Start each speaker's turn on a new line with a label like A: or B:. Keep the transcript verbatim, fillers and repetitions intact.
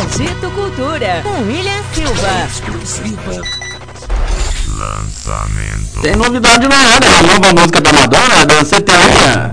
A: Agito Cultura, com William Silva.
B: Exclusiva. Lançamento.
C: Tem novidade na área, a nova música da Madonna, a danceteria.